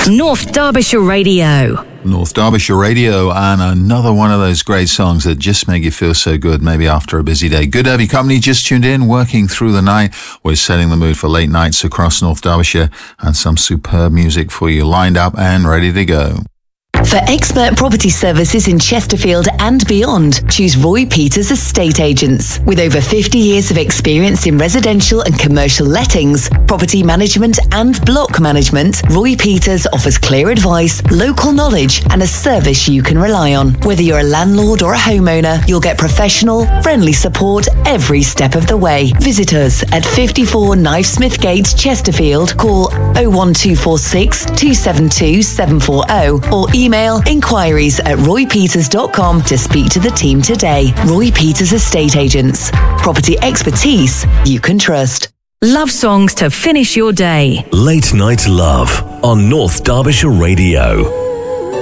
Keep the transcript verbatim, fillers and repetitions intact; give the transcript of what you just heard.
North Derbyshire Radio. North Derbyshire Radio, and another one of those great songs that just make you feel so good, maybe after a busy day. Good to have your company. Just tuned in, working through the night. We're setting the mood for late nights across North Derbyshire, and some superb music for you lined up and ready to go. For expert property services in Chesterfield and beyond, choose Roy Peters Estate Agents. With over fifty years of experience in residential and commercial lettings, property management and block management, Roy Peters offers clear advice, local knowledge and a service you can rely on. Whether you're a landlord or a homeowner, you'll get professional, friendly support every step of the way. Visit us at fifty-four Knivesmith Gate, Chesterfield. Call oh one two four six, two seven two, seven four oh or email inquiries at roy peters dot com to speak to the team today. Roy Peters Estate Agents. Property expertise you can trust. Love songs to finish your day. Late Night Love on North Derbyshire Radio.